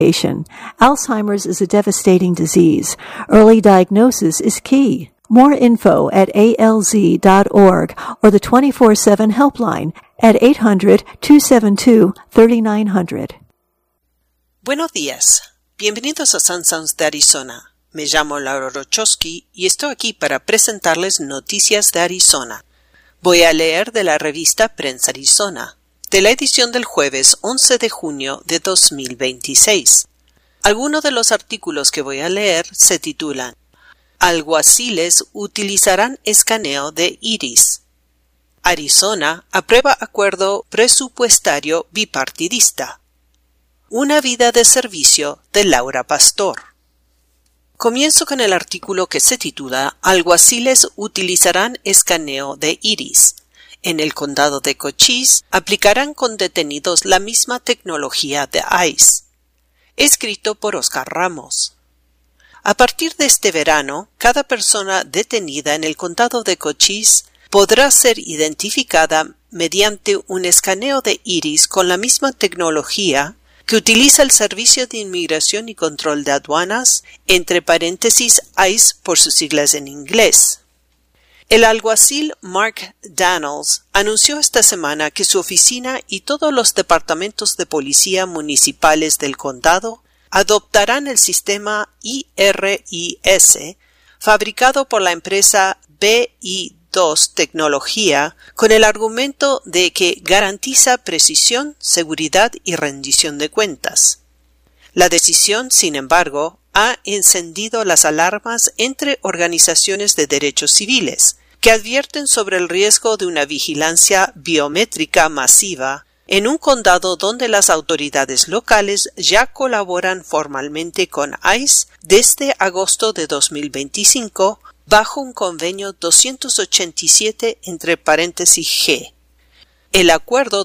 Alzheimer's is a devastating disease. Early diagnosis is key. More info at alz.org or the 24/7 helpline at 800-272-3900. Buenos días. Bienvenidos a Sun Sounds de Arizona. Me llamo Laura Rochowski y estoy aquí para presentarles noticias de Arizona. Voy a leer de la revista Prensa Arizona, de la edición del jueves 11 de junio de 2026. Algunos de los artículos que voy a leer se titulan Alguaciles utilizarán escaneo de iris. Arizona aprueba acuerdo presupuestario bipartidista. Una vida de servicio de Laura Pastor. Comienzo con el artículo que se titula Alguaciles utilizarán escaneo de iris. En el condado de Cochise aplicarán con detenidos la misma tecnología de ICE. Escrito por Oscar Ramos. A partir de este verano, cada persona detenida en el condado de Cochise podrá ser identificada mediante un escaneo de iris con la misma tecnología que utiliza el Servicio de Inmigración y Control de Aduanas, entre paréntesis ICE por sus siglas en inglés. El alguacil Mark Daniels anunció esta semana que su oficina y todos los departamentos de policía municipales del condado adoptarán el sistema IRIS fabricado por la empresa BI2 Tecnología con el argumento de que garantiza precisión, seguridad y rendición de cuentas. La decisión, sin embargo, ha encendido las alarmas entre organizaciones de derechos civiles, que advierten sobre el riesgo de una vigilancia biométrica masiva en un condado donde las autoridades locales ya colaboran formalmente con ICE desde agosto de 2025 bajo un convenio 287 entre paréntesis G. El acuerdo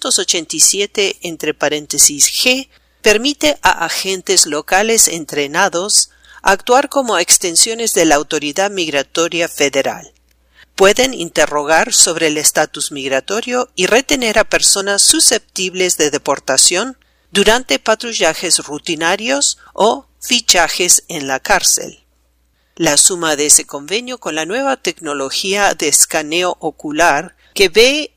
287 entre paréntesis G permite a agentes locales entrenados actuar como extensiones de la autoridad migratoria federal. Pueden interrogar sobre el estatus migratorio y retener a personas susceptibles de deportación durante patrullajes rutinarios o fichajes en la cárcel. La suma de ese convenio con la nueva tecnología de escaneo ocular que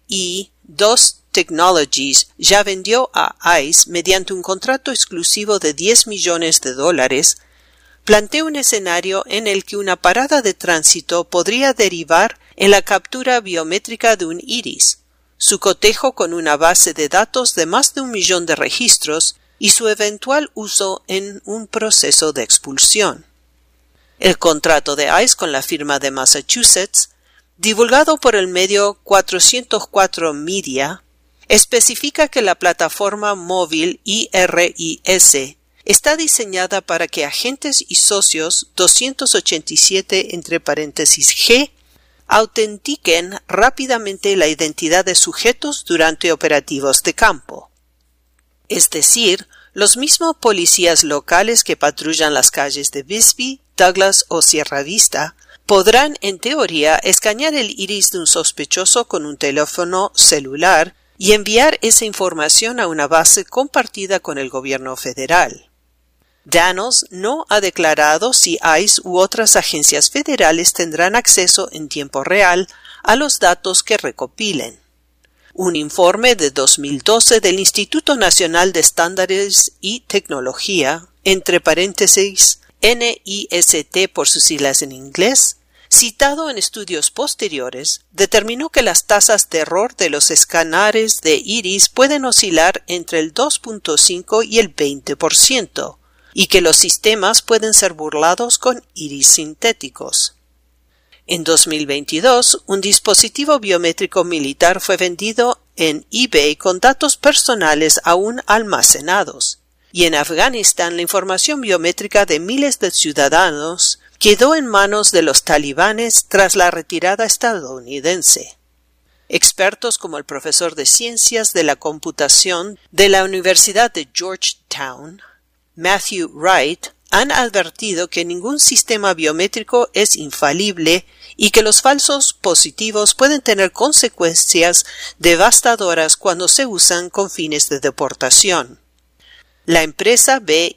BI2 Technologies ya vendió a ICE mediante un contrato exclusivo de $10 millones plantea un escenario en el que una parada de tránsito podría derivar en la captura biométrica de un iris, su cotejo con una base de datos de más de 1 millón de registros y su eventual uso en un proceso de expulsión. El contrato de ICE con la firma de Massachusetts, divulgado por el medio 404 Media, especifica que la plataforma móvil IRIS está diseñada para que agentes y socios 287 entre paréntesis G autentiquen rápidamente la identidad de sujetos durante operativos de campo. Es decir, los mismos policías locales que patrullan las calles de Bisbee, Douglas o Sierra Vista podrán, en teoría, escanear el iris de un sospechoso con un teléfono celular y enviar esa información a una base compartida con el gobierno federal. Daniels no ha declarado si ICE u otras agencias federales tendrán acceso en tiempo real a los datos que recopilen. Un informe de 2012 del Instituto Nacional de Estándares y Tecnología, entre paréntesis NIST por sus siglas en inglés, citado en estudios posteriores, determinó que las tasas de error de los escáneres de iris pueden oscilar entre el 2.5 y el 20%, y que los sistemas pueden ser burlados con iris sintéticos. En 2022, un dispositivo biométrico militar fue vendido en eBay con datos personales aún almacenados, y en Afganistán la información biométrica de miles de ciudadanos quedó en manos de los talibanes tras la retirada estadounidense. Expertos como el profesor de Ciencias de la Computación de la Universidad de Georgetown, Matthew Wright, han advertido que ningún sistema biométrico es infalible y que los falsos positivos pueden tener consecuencias devastadoras cuando se usan con fines de deportación. La empresa ve